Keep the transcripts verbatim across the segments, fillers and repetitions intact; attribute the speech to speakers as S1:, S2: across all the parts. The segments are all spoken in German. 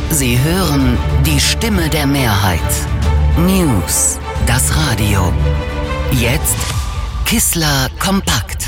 S1: Sie hören die Stimme der Mehrheit. News, das Radio. Jetzt Kissler kompakt.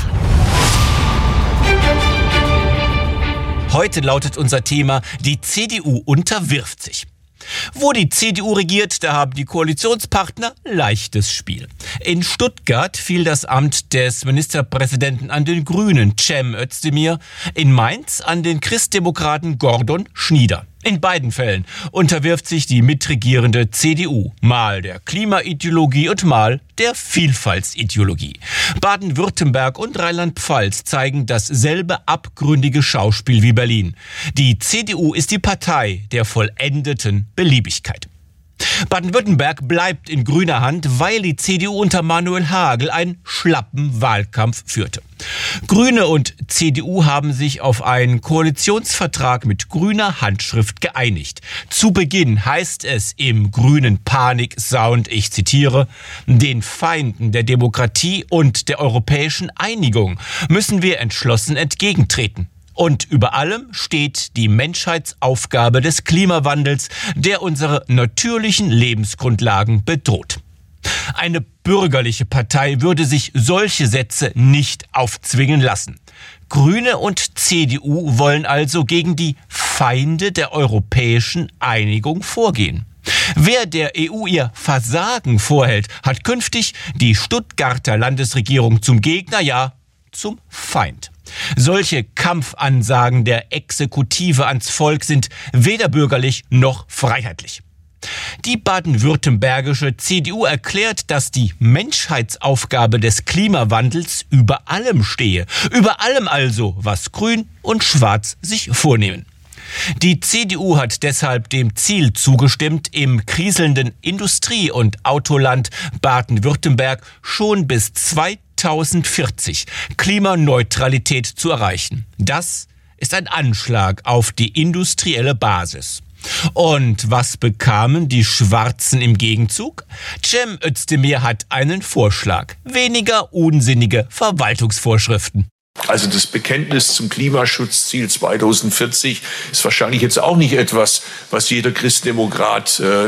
S2: Heute lautet unser Thema: Die C D U unterwirft sich. Wo die C D U regiert, da haben die Koalitionspartner leichtes Spiel. In Stuttgart fiel das Amt des Ministerpräsidenten an den Grünen Cem Özdemir, in Mainz an den Christdemokraten Gordon Schnieder. In beiden Fällen unterwirft sich die mitregierende C D U mal der Klimaideologie und mal der Vielfaltsideologie. Baden-Württemberg und Rheinland-Pfalz zeigen dasselbe abgründige Schauspiel wie Berlin. Die C D U ist die Partei der vollendeten Beliebigkeit. Baden-Württemberg bleibt in grüner Hand, weil die C D U unter Manuel Hagel einen schlappen Wahlkampf führte. Grüne und C D U haben sich auf einen Koalitionsvertrag mit grüner Handschrift geeinigt. Zu Beginn heißt es im grünen Paniksound, ich zitiere: Den Feinden der Demokratie und der europäischen Einigung müssen wir entschlossen entgegentreten. Und über allem steht die Menschheitsaufgabe des Klimawandels, der unsere natürlichen Lebensgrundlagen bedroht. Eine bürgerliche Partei würde sich solche Sätze nicht aufzwingen lassen. Grüne und C D U wollen also gegen die Feinde der europäischen Einigung vorgehen. Wer der E U ihr Versagen vorhält, hat künftig die Stuttgarter Landesregierung zum Gegner, ja, zum Feind. Solche Kampfansagen der Exekutive ans Volk sind weder bürgerlich noch freiheitlich. Die baden-württembergische C D U erklärt, dass die Menschheitsaufgabe des Klimawandels über allem stehe. Über allem also, was Grün und Schwarz sich vornehmen. Die C D U hat deshalb dem Ziel zugestimmt, im kriselnden Industrie- und Autoland Baden-Württemberg schon bis zweitausendvierzig Klimaneutralität zu erreichen. Das ist ein Anschlag auf die industrielle Basis. Und was bekamen die Schwarzen im Gegenzug? Cem Özdemir hat einen Vorschlag: weniger unsinnige Verwaltungsvorschriften.
S3: Also das Bekenntnis zum Klimaschutzziel zweitausendvierzig ist wahrscheinlich jetzt auch nicht etwas, was jeder Christdemokrat äh,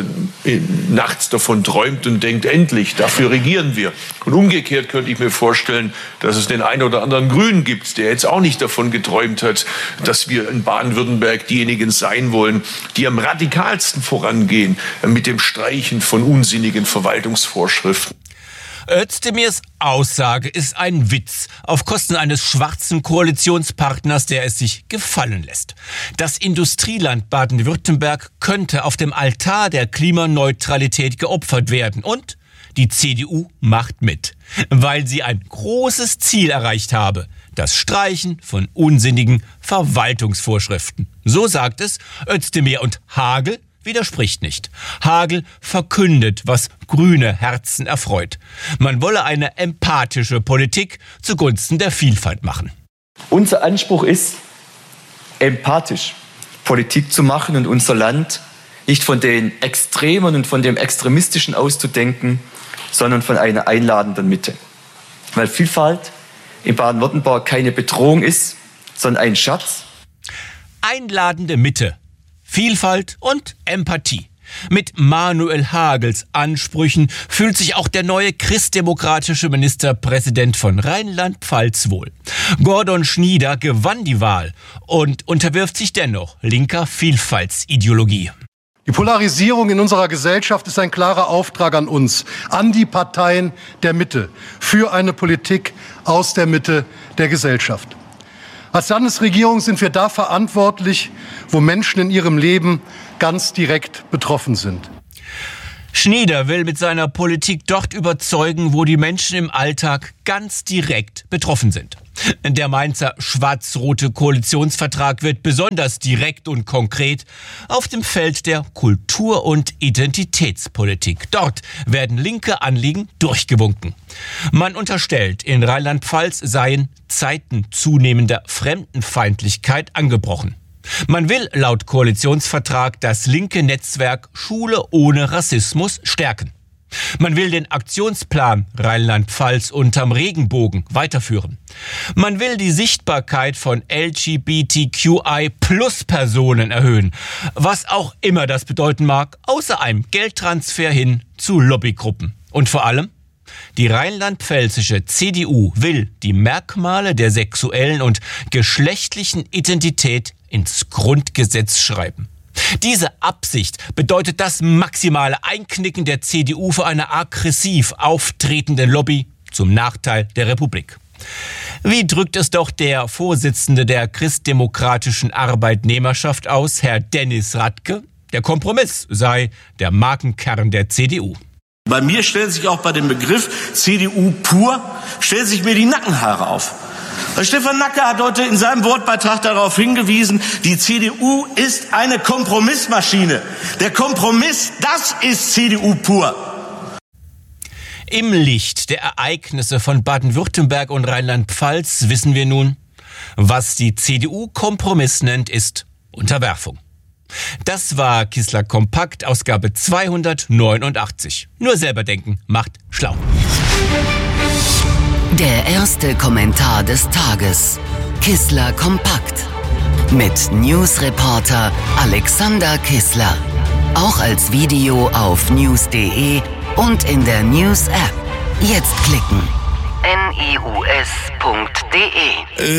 S3: nachts davon träumt und denkt, endlich, dafür regieren wir. Und umgekehrt könnte ich mir vorstellen, dass es den einen oder anderen Grünen gibt, der jetzt auch nicht davon geträumt hat, dass wir in Baden-Württemberg diejenigen sein wollen, die am radikalsten vorangehen äh, mit dem Streichen von unsinnigen Verwaltungsvorschriften.
S2: Özdemirs Aussage ist ein Witz auf Kosten eines schwarzen Koalitionspartners, der es sich gefallen lässt. Das Industrieland Baden-Württemberg könnte auf dem Altar der Klimaneutralität geopfert werden. Und die C D U macht mit, weil sie ein großes Ziel erreicht habe: das Streichen von unsinnigen Verwaltungsvorschriften. So sagt es Özdemir, und Hagel widerspricht nicht. Hagel verkündet, was grüne Herzen erfreut. Man wolle eine empathische Politik zugunsten der Vielfalt machen.
S4: Unser Anspruch ist, empathisch Politik zu machen und unser Land nicht von den Extremen und von dem Extremistischen auszudenken, sondern von einer einladenden Mitte. Weil Vielfalt in Baden-Württemberg keine Bedrohung ist, sondern ein Schatz.
S2: Einladende Mitte. Vielfalt und Empathie. Mit Manuel Hagels Ansprüchen fühlt sich auch der neue christdemokratische Ministerpräsident von Rheinland-Pfalz wohl. Gordon Schnieder gewann die Wahl und unterwirft sich dennoch linker Vielfaltsideologie.
S5: Die Polarisierung in unserer Gesellschaft ist ein klarer Auftrag an uns, an die Parteien der Mitte, für eine Politik aus der Mitte der Gesellschaft. Als Landesregierung sind wir da verantwortlich, wo Menschen in ihrem Leben ganz direkt betroffen sind.
S2: Schnieder will mit seiner Politik dort überzeugen, wo die Menschen im Alltag ganz direkt betroffen sind. Der Mainzer schwarz-rote Koalitionsvertrag wird besonders direkt und konkret auf dem Feld der Kultur- und Identitätspolitik. Dort werden linke Anliegen durchgewunken. Man unterstellt, in Rheinland-Pfalz seien Zeiten zunehmender Fremdenfeindlichkeit angebrochen. Man will laut Koalitionsvertrag das linke Netzwerk Schule ohne Rassismus stärken. Man will den Aktionsplan Rheinland-Pfalz unterm Regenbogen weiterführen. Man will die Sichtbarkeit von L G B T Q I Plus Personen erhöhen, was auch immer das bedeuten mag, außer einem Geldtransfer hin zu Lobbygruppen. Und vor allem, die rheinland-pfälzische C D U will die Merkmale der sexuellen und geschlechtlichen Identität ins Grundgesetz schreiben. Diese Absicht bedeutet das maximale Einknicken der C D U für eine aggressiv auftretende Lobby zum Nachteil der Republik. Wie drückt es doch der Vorsitzende der christdemokratischen Arbeitnehmerschaft aus, Herr Dennis Radke? Der Kompromiss sei der Markenkern der C D U.
S6: Bei mir stellt sich auch bei dem Begriff C D U pur, stellt sich mir die Nackenhaare auf. Stefan Nacke hat heute in seinem Wortbeitrag darauf hingewiesen, die C D U ist eine Kompromissmaschine. Der Kompromiss, das ist C D U pur.
S2: Im Licht der Ereignisse von Baden-Württemberg und Rheinland-Pfalz wissen wir nun, was die C D U Kompromiss nennt, ist Unterwerfung. Das war Kissler Kompakt, Ausgabe zweihundertneunundachtzig. Nur selber denken macht schlau.
S1: Der erste Kommentar des Tages. Kissler Kompakt. Mit Newsreporter Alexander Kissler. Auch als Video auf news punkt de und in der News-App. Jetzt klicken. news punkt de